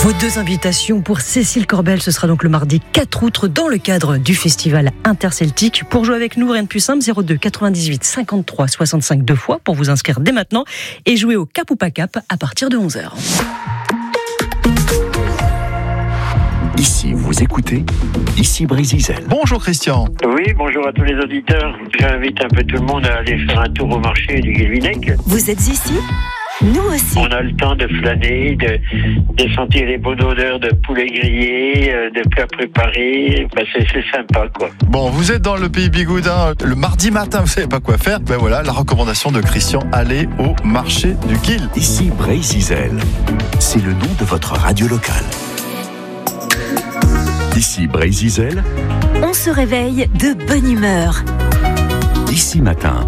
Vos deux invitations pour Cécile Corbel, ce sera donc le mardi 4 août dans le cadre du festival Interceltique. Pour jouer avec nous, rien de plus simple, 02 98 53 65 deux fois pour vous inscrire dès maintenant et jouer au Cap ou pas Cap à partir de 11h. Ici, vous écoutez, ici Brésil. Bonjour Christian. Oui, bonjour à tous les auditeurs. J'invite un peu tout le monde à aller faire un tour au marché du Guilvinec. Vous êtes ici ? Nous aussi. On a le temps de flâner, de sentir les bonnes odeurs de poulet grillé, de plats préparés. C'est sympa, quoi. Bon, vous êtes dans le pays bigoudin. Le mardi matin, vous savez pas quoi faire. Ben voilà, la recommandation de Christian, allez au marché du Guil. Ici Brésil. C'est le nom de votre radio locale. Ici Brésil. On se réveille de bonne humeur. Ici matin.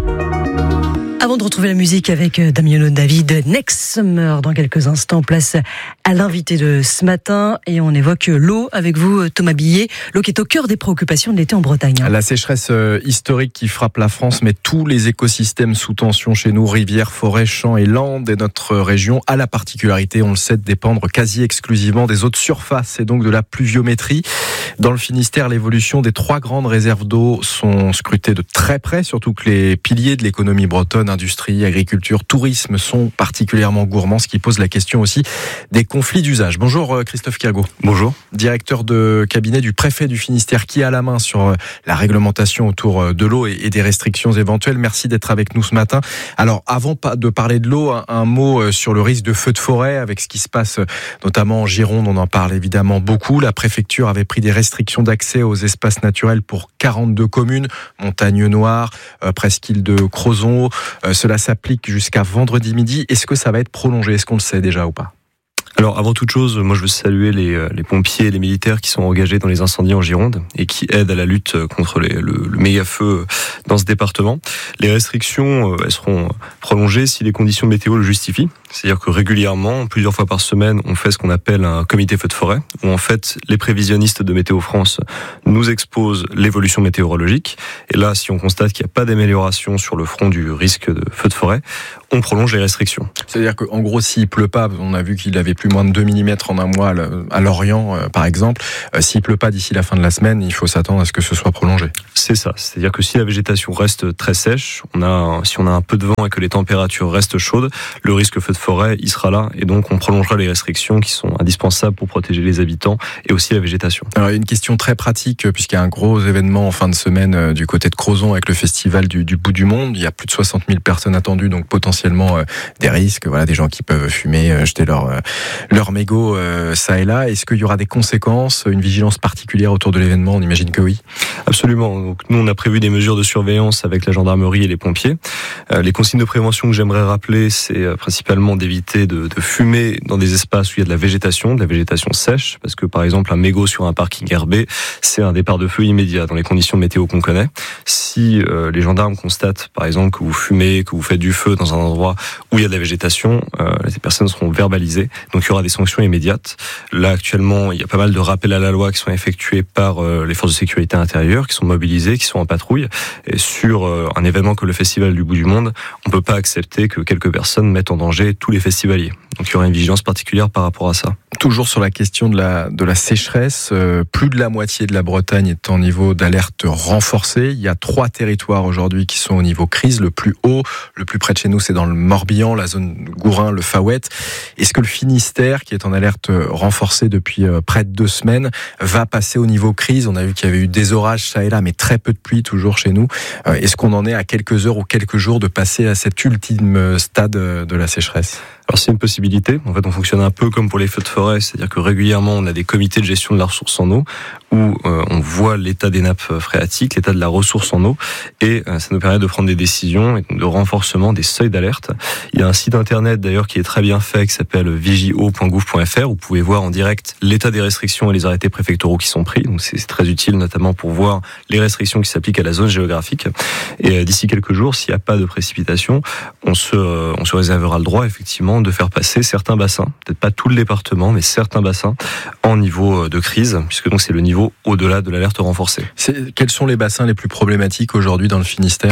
Avant de retrouver la musique avec Damien David, Next Summer, dans quelques instants, place à l'invité de ce matin et on évoque l'eau avec vous, Thomas Billet. L'eau qui est au cœur des préoccupations de l'été en Bretagne. La sécheresse historique qui frappe la France met tous les écosystèmes sous tension chez nous, rivières, forêts, champs et landes. Et notre région a la particularité, on le sait, de dépendre quasi exclusivement des eaux de surface et donc de la pluviométrie. Dans le Finistère, l'évolution des 3 grandes réserves d'eau sont scrutées de très près, surtout que les piliers de l'économie bretonne, industrie, agriculture, tourisme sont particulièrement gourmands, ce qui pose la question aussi des conflits d'usage. Bonjour Christophe Kirgaud. Bonjour. Directeur de cabinet du préfet du Finistère qui a la main sur la réglementation autour de l'eau et des restrictions éventuelles. Merci d'être avec nous ce matin. Alors avant de parler de l'eau, un mot sur le risque de feu de forêt avec ce qui se passe notamment en Gironde. On en parle évidemment beaucoup. La préfecture avait pris des restrictions d'accès aux espaces naturels pour 42 communes, Montagne-Noire, presqu'île de Crozon. Cela s'applique jusqu'à vendredi midi. Est-ce que ça va être prolongé ? Est-ce qu'on le sait déjà ou pas ? Alors avant toute chose, moi je veux saluer les pompiers et les militaires qui sont engagés dans les incendies en Gironde et qui aident à la lutte contre le méga-feu dans ce département. Les restrictions, elles seront prolongées si les conditions météo le justifient. C'est-à-dire que régulièrement, plusieurs fois par semaine, on fait ce qu'on appelle un comité feu de forêt, où en fait les prévisionnistes de Météo France nous exposent l'évolution météorologique. Et là, si on constate qu'il n'y a pas d'amélioration sur le front du risque de feu de forêt, on prolonge les restrictions. C'est-à-dire qu'en gros, s'il pleut pas, on a vu qu'il avait plus moins de 2 mm en un mois à Lorient, par exemple. S'il pleut pas d'ici la fin de la semaine, il faut s'attendre à ce que ce soit prolongé. C'est ça. C'est-à-dire que si la végétation reste très sèche, si on a un peu de vent et que les températures restent chaudes, le risque feu de forêt, il sera là. Et donc, on prolongera les restrictions qui sont indispensables pour protéger les habitants et aussi la végétation. Alors, il y a une question très pratique, puisqu'il y a un gros événement en fin de semaine du côté de Crozon avec le festival du bout du monde. Il y a plus de 60 000 personnes attendues, donc potentiellement des risques. Voilà, des gens qui peuvent fumer, jeter leur mégot ça et là. Est-ce qu'il y aura des conséquences, une vigilance particulière autour de l'événement ? On imagine que oui. Absolument. Donc, nous, on a prévu des mesures de surveillance avec la gendarmerie et les pompiers. Les consignes de prévention que j'aimerais rappeler, c'est principalement d'éviter de fumer dans des espaces où il y a de la végétation sèche, parce que par exemple un mégot sur un parking herbé, c'est un départ de feu immédiat dans les conditions météo qu'on connaît. Si les gendarmes constatent par exemple que vous fumez, que vous faites du feu dans un endroit où il y a de la végétation, les personnes seront verbalisées, donc il y aura des sanctions immédiates. Là actuellement, il y a pas mal de rappels à la loi qui sont effectués par les forces de sécurité intérieure, qui sont mobilisées, qui sont en patrouille. Et sur un événement comme le Festival du Bout du Monde, on peut pas accepter que quelques personnes mettent en danger tous les festivaliers. Donc il y aura une vigilance particulière par rapport à ça. Toujours sur la question de la sécheresse, plus de la moitié de la Bretagne est en niveau d'alerte renforcée. Il y a 3 territoires aujourd'hui qui sont au niveau crise. Le plus haut, le plus près de chez nous, c'est dans le Morbihan, la zone Gourin, le Faouet. Est-ce que le Finistère, qui est en alerte renforcée depuis près de 2 semaines, va passer au niveau crise ? On a vu qu'il y avait eu des orages ça et là, mais très peu de pluie toujours chez nous. Est-ce qu'on en est à quelques heures ou quelques jours de passer à cet ultime stade de la sécheresse ? Alors c'est une possibilité. En fait, on fonctionne un peu comme pour les feux de forêt, c'est-à-dire que régulièrement, on a des comités de gestion de la ressource en eau où on voit l'état des nappes phréatiques, l'état de la ressource en eau, et ça nous permet de prendre des décisions et de renforcement des seuils d'alerte. Il y a un site internet d'ailleurs qui est très bien fait, qui s'appelle vigio.gouv.fr, où vous pouvez voir en direct l'état des restrictions et les arrêtés préfectoraux qui sont pris. Donc c'est très utile, notamment pour voir les restrictions qui s'appliquent à la zone géographique. Et d'ici quelques jours, s'il n'y a pas de précipitation, on se réservera le droit effectivement de faire passer certains bassins, peut-être pas tout le département, mais certains bassins en niveau de crise, puisque donc c'est le niveau au-delà de l'alerte renforcée. Quels sont les bassins les plus problématiques aujourd'hui dans le Finistère ?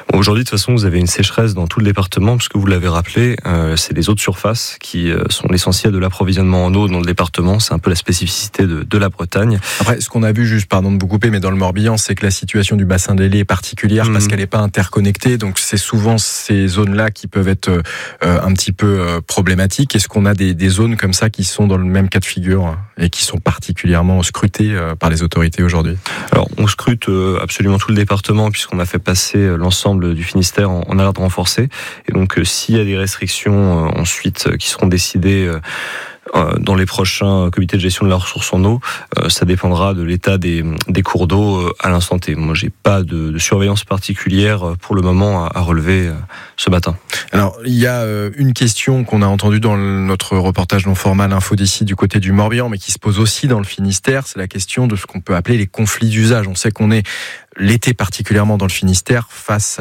Aujourd'hui, de toute façon, vous avez une sécheresse dans tout le département, puisque vous l'avez rappelé, c'est les eaux de surface qui sont l'essentiel de l'approvisionnement en eau dans le département. C'est un peu la spécificité de la Bretagne. Après, ce qu'on a vu, juste, pardon de vous couper, mais dans le Morbihan, c'est que la situation du bassin des Lés est particulière parce qu'elle n'est pas interconnectée. Donc, c'est souvent ces zones-là qui peuvent être un petit peu problématiques. Est-ce qu'on a des zones comme ça qui sont dans le même cas de figure et qui sont particulièrement scrutées par les autorités aujourd'hui? Alors, on scrute absolument tout le département puisqu'on a fait passer l'ensemble du Finistère en alerte renforcée. Et donc, s'il y a des restrictions ensuite qui seront décidées dans les prochains comités de gestion de la ressource en eau, ça dépendra de l'état des cours d'eau à l'instant T. Moi, j'ai pas de surveillance particulière pour le moment à relever ce matin. Alors, il y a une question qu'on a entendue dans notre reportage non formal Info d'ici du côté du Morbihan, mais qui se pose aussi dans le Finistère, c'est la question de ce qu'on peut appeler les conflits d'usage. On sait qu'on est l'été particulièrement dans le Finistère face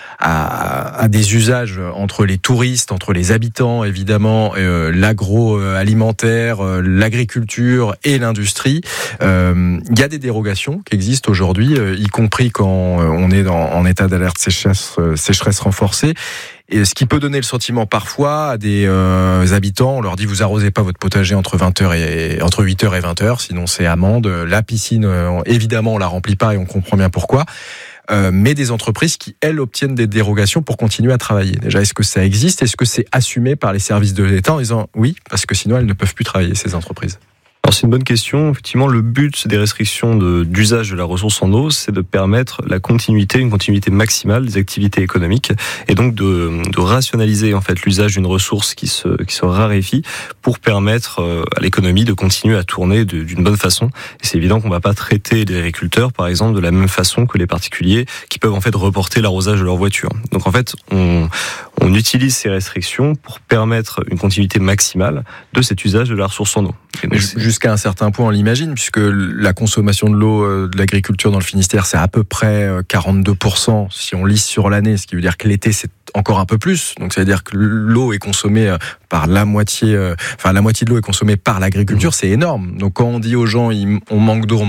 à des usages entre les touristes, entre les habitants évidemment, l'agroalimentaire, l'agriculture et l'industrie. Il y a des dérogations qui existent aujourd'hui, y compris quand on est en état d'alerte sécheresse renforcée. Et ce qui peut donner le sentiment parfois à des habitants, on leur dit vous arrosez pas votre potager entre 8h et 20h, sinon c'est amende. La piscine, évidemment, on la remplit pas et on comprend bien pourquoi. Mais des entreprises qui, elles, obtiennent des dérogations pour continuer à travailler. Déjà, est-ce que ça existe? Est-ce que c'est assumé par les services de l'État en disant oui, parce que sinon elles ne peuvent plus travailler, ces entreprises? Alors c'est une bonne question. Effectivement, le but des restrictions d'usage de la ressource en eau, c'est de permettre une continuité maximale des activités économiques, et donc de rationaliser en fait l'usage d'une ressource qui se raréfie pour permettre à l'économie de continuer à tourner d'une bonne façon. Et c'est évident qu'on ne va pas traiter les agriculteurs, par exemple, de la même façon que les particuliers qui peuvent en fait reporter l'arrosage de leur voiture. Donc en fait, on utilise ces restrictions pour permettre une continuité maximale de cet usage de la ressource en eau. Jusqu'à un certain point, on l'imagine, puisque la consommation de l'eau de l'agriculture dans le Finistère, c'est à peu près 42% si on lisse sur l'année, ce qui veut dire que l'été, c'est encore un peu plus. Donc ça veut dire que l'eau est consommée par la moitié de l'eau est consommée par l'agriculture, c'est énorme. Donc quand on dit aux gens on manque d'eau,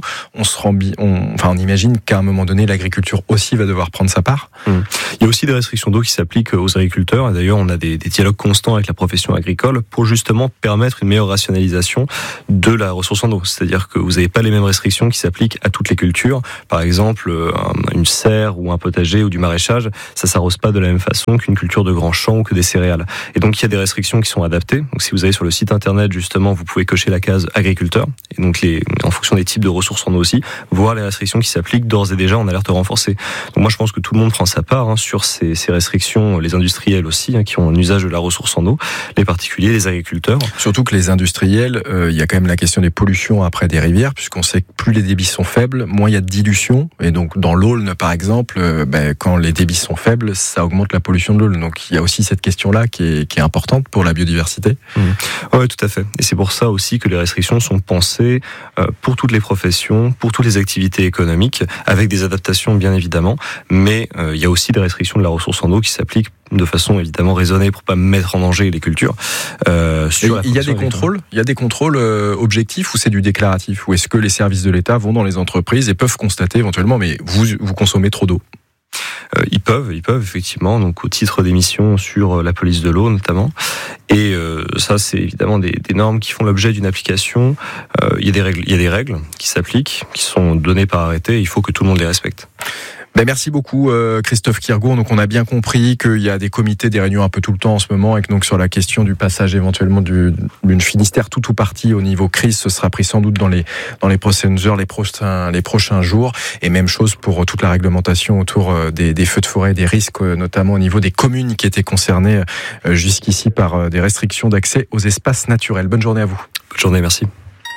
on imagine qu'à un moment donné l'agriculture aussi va devoir prendre sa part. Il y a aussi des restrictions d'eau qui s'appliquent aux agriculteurs, et d'ailleurs on a des dialogues constants avec la profession agricole pour justement permettre une meilleure rationalisation de la ressource en eau. C'est-à-dire que vous n'avez pas les mêmes restrictions qui s'appliquent à toutes les cultures. Par exemple, une serre ou un potager ou du maraîchage, ça s'arrose pas de la même façon qu'une culture de grands champs ou que des céréales. Et donc il y a des restrictions qui sont adaptées. Donc si vous allez sur le site internet, justement, vous pouvez cocher la case agriculteur, et donc en fonction des types de ressources en eau aussi, voir les restrictions qui s'appliquent d'ores et déjà en alerte renforcée. Donc moi je pense que tout le monde prend sa part sur ces restrictions, les industriels aussi, qui ont un usage de la ressource en eau, les particuliers, les agriculteurs. Surtout que les industriels, il y a quand même la question des pollutions après des rivières, puisqu'on sait que plus les débits sont faibles, moins il y a de dilution. Et donc dans l'Aulne par exemple, quand les débits sont faibles, ça augmente la pollution de l'Aulne. Donc il y a aussi cette question-là qui est importante pour la biodiversité. Oui, tout à fait. Et c'est pour ça aussi que les restrictions sont pensées pour toutes les professions, pour toutes les activités économiques, avec des adaptations bien évidemment. Mais il y a aussi des restrictions de la ressource en eau qui s'appliquent de façon évidemment raisonnée pour pas mettre en danger les cultures. Il y a des contrôles objectifs ou c'est du déclaratif, ou est-ce que les services de l'État vont dans les entreprises et peuvent constater éventuellement mais vous consommez trop d'eau? Ils peuvent effectivement, donc au titre des missions sur la police de l'eau notamment. Et ça, c'est évidemment des normes qui font l'objet d'une application. Il y a des règles qui s'appliquent, qui sont données par arrêté. Il faut que tout le monde les respecte. Merci beaucoup Christophe Kirgour. Donc on a bien compris qu'il y a des comités, des réunions un peu tout le temps en ce moment, et que donc sur la question du passage éventuellement d'une Finistère tout ou partie au niveau crise, ce sera pris sans doute dans les prochaines heures, les prochains jours. Et même chose pour toute la réglementation autour des feux de forêt, des risques notamment au niveau des communes qui étaient concernées jusqu'ici par des restrictions d'accès aux espaces naturels. Bonne journée à vous. Bonne journée, merci.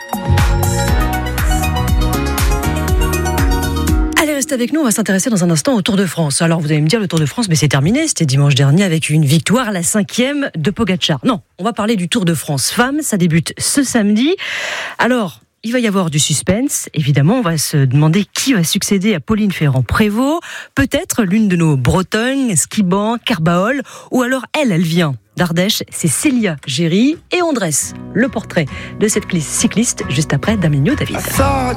Restez avec nous, on va s'intéresser dans un instant au Tour de France. Alors vous allez me dire, le Tour de France, mais c'est terminé, c'était dimanche dernier avec une victoire, la 5e de Pogačar. Non, on va parler du Tour de France femmes, ça débute ce samedi. Alors, il va y avoir du suspense, évidemment, on va se demander qui va succéder à Pauline Ferrand-Prévot, peut-être l'une de nos Bretonnes, Skiban, Carbaol, ou alors elle vient d'Ardèche, c'est Célia Géry, et on dresse le portrait de cette cycliste juste après Damien David.